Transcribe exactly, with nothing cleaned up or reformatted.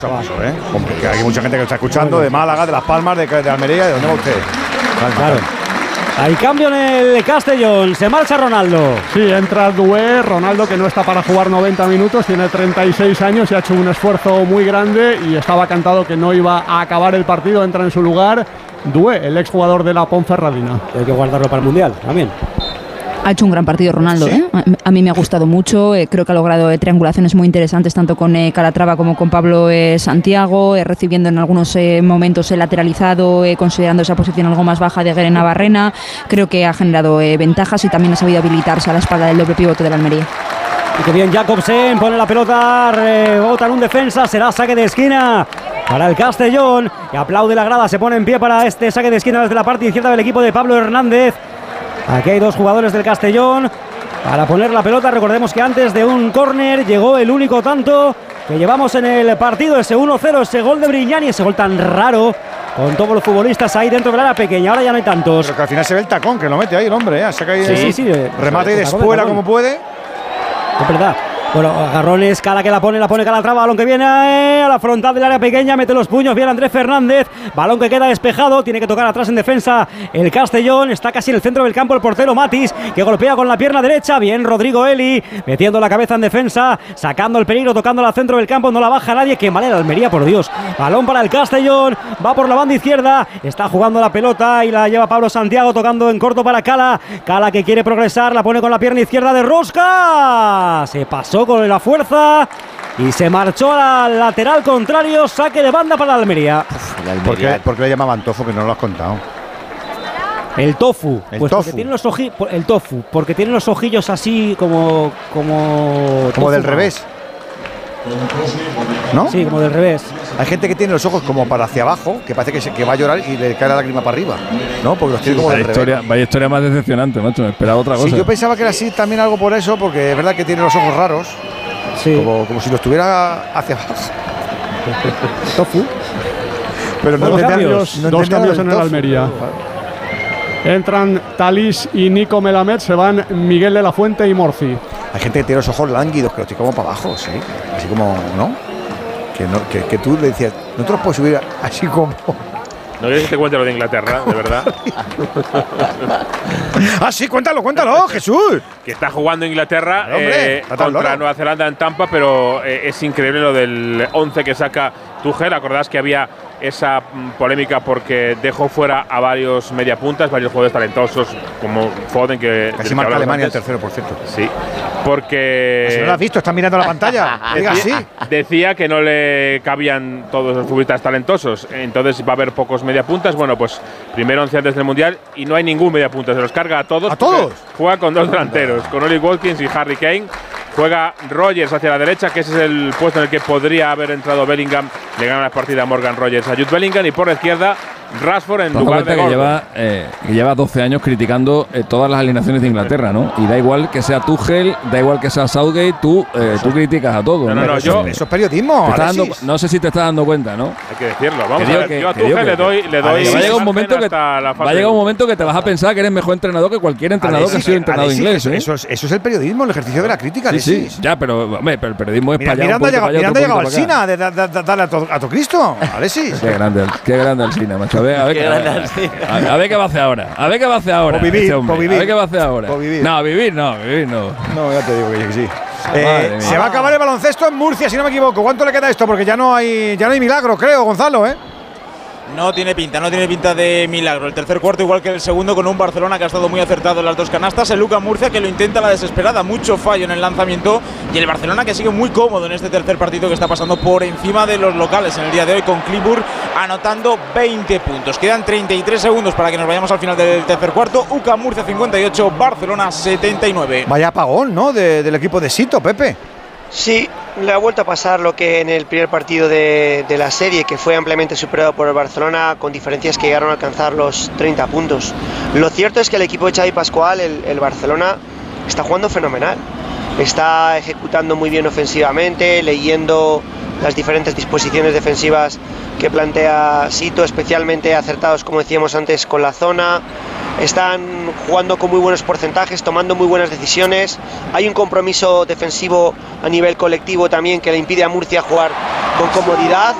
¿eh? Porque hay mucha gente que está escuchando de Málaga, de Las Palmas, de, de Almería. ¿De dónde va usted? Claro, claro. Hay cambio en el Castellón, se marcha Ronaldo. Sí, entra Doué, Ronaldo que no está para jugar noventa minutos, tiene treinta y seis años y ha hecho un esfuerzo muy grande y estaba cantado que no iba a acabar el partido, entra en su lugar Doué, el exjugador de la Ponferradina. Hay que guardarlo para el Mundial también. Ha hecho un gran partido Ronaldo, ¿sí? ¿eh? A mí me ha gustado mucho, eh, creo que ha logrado eh, triangulaciones muy interesantes tanto con eh, Calatrava como con Pablo eh, Santiago, eh, recibiendo en algunos eh, momentos el lateralizado, eh, considerando esa posición algo más baja de Guerena Barrena. Creo que ha generado eh, ventajas y también ha sabido habilitarse a la espalda del doble pivote de la Almería. Y que bien Jacobsen, pone la pelota, rebota en un defensa, será saque de esquina para el Castellón, y aplaude la grada, se pone en pie para este saque de esquina desde la parte izquierda del equipo de Pablo Hernández. Aquí hay dos jugadores del Castellón para poner la pelota. Recordemos que antes de un córner llegó el único tanto que llevamos en el partido, ese uno cero, ese gol de Brignani, ese gol tan raro, con todos los futbolistas ahí dentro del área pequeña. Ahora ya no hay tantos. Pero que al final se ve el tacón, que lo mete ahí el hombre, ¿eh? Saca ahí sí, de, sí, sí, remate y de espuela como puede. Es verdad. Bueno, agarrones, Cala que la pone, la pone Calatrava, balón que viene eh, a la frontal del área pequeña, mete los puños, bien Andrés Fernández, balón que queda despejado, tiene que tocar atrás en defensa el Castellón, está casi en el centro del campo el portero Matis, que golpea con la pierna derecha, bien Rodrigo Eli, metiendo la cabeza en defensa, sacando el peligro, tocando al centro del campo, no la baja nadie, que mal el Almería, por Dios, balón para el Castellón, va por la banda izquierda, está jugando la pelota y la lleva Pablo Santiago, tocando en corto para Cala, Cala que quiere progresar, la pone con la pierna izquierda de rosca, se pasó con la fuerza y se marchó al lateral contrario, saque de banda para la Almería. Uf, la Almería. ¿Por qué, ¿Por qué le llamaban tofu? Que no lo has contado. El tofu, el pues tofu. Porque tiene los oji, el tofu, porque tiene los ojillos así como como como tofu, del revés. ¿No? Sí, como del revés. Hay gente que tiene los ojos como para hacia abajo, que parece que, se, que va a llorar y le cae la lágrima para arriba, ¿no? Porque los tiene sí, como del historia, revés. Vaya historia más decepcionante, macho. Me esperaba otra cosa. Sí, yo pensaba que era así también algo por eso, porque es verdad que tiene los ojos raros. Sí. Como, como si los tuviera hacia abajo. Tofu. Pero no dos cambios, no dos cambios en el Almería. Entran Talís y Nico Melamed, se van Miguel de la Fuente y Morci. Hay gente que tiene los ojos lánguidos, que los tiene como para abajo, sí. Así como, ¿no? Que, no, que, que tú le decías, no te los puedes subir así como. ¿No quieres que te cuente lo de Inglaterra, de verdad? Ah, sí, cuéntalo, cuéntalo, Jesús. Que está jugando Inglaterra Pero, hombre, eh, contra Nueva Zelanda en Tampa, pero eh, es increíble lo del once que saca Tuchel. Acordás que había esa mm, polémica porque dejó fuera a varios mediapuntas, varios jugadores talentosos, como Foden, que casi marca Alemania el tercero, por cierto. Sí, porque… Si no lo has visto, estás mirando la pantalla. Diga así. Decía que no le cabían todos los futbolistas talentosos, entonces va a haber pocos mediapuntas. Bueno, pues primero once antes del Mundial y no hay ningún mediapunta, se los carga a todos. ¿A todos? Juega con dos delanteros, con Oli Watkins y Harry Kane. Juega Rogers hacia la derecha, que ese es el puesto en el que podría haber entrado Bellingham. Le gana la partida a Morgan Rogers a Jude Bellingham, y por la izquierda Rashford en lugar de que lleva, eh, que lleva doce años criticando eh, todas las alineaciones de Inglaterra, ¿no? Y da igual que sea Tuchel, da igual que sea Southgate, tú, eh, tú criticas a todos. No, no, no, yo… Eso es periodismo, dando, no sé si te estás dando cuenta, ¿no? Hay que decirlo, vamos que a ver, que, yo a que Tuchel le doy… Le doy va a llegar un momento que va a llegar un momento que te vas a pensar que eres mejor entrenador que cualquier entrenador Alexis, que ha sido entrenador Alexis, inglés, ¿eh? Eso es, eso es el periodismo, el ejercicio de la crítica, sí, Alexis. sí, ya, pero, hombre, pero el periodismo es Mira, para allá. Miranda llega, Miranda llega al Sina Sina de darle a tu Cristo, Alexis. Qué grande, qué grande el Sina, macho. A ver, a ver, a, a, a ver qué va a hacer ahora. A ver qué va a hacer ahora. Por vivir, por vivir. A ver qué va a hacer ahora. Por vivir. No, vivir no, vivir no. No, ya te digo que sí. Eh, se va a acabar el baloncesto en Murcia, si no me equivoco. ¿Cuánto le queda esto? Porque ya no hay, ya no hay milagro, creo, Gonzalo, ¿eh? No tiene pinta, no tiene pinta de milagro. El tercer cuarto igual que el segundo, con un Barcelona que ha estado muy acertado en las dos canastas. El Lucas Murcia que lo intenta a la desesperada, mucho fallo en el lanzamiento. Y el Barcelona que sigue muy cómodo en este tercer partido, que está pasando por encima de los locales en el día de hoy, con Clipbourg anotando veinte puntos. Quedan treinta y tres segundos para que nos vayamos al final del tercer cuarto. U C A M Murcia cincuenta y ocho, Barcelona setenta y nueve. Vaya apagón, ¿no? De, del equipo de Sito, Pepe. Sí, le ha vuelto a pasar lo que en el primer partido de, de la serie, que fue ampliamente superado por el Barcelona, con diferencias que llegaron a alcanzar los treinta puntos. Lo cierto es que el equipo de Xavi Pascual, el, el Barcelona, está jugando fenomenal. Está ejecutando muy bien ofensivamente, leyendo las diferentes disposiciones defensivas que plantea Sito, especialmente acertados, como decíamos antes, con la zona. están jugando con muy buenos porcentajes, tomando muy buenas decisiones. Hay un compromiso defensivo a nivel colectivo también que le impide a Murcia jugar con comodidad.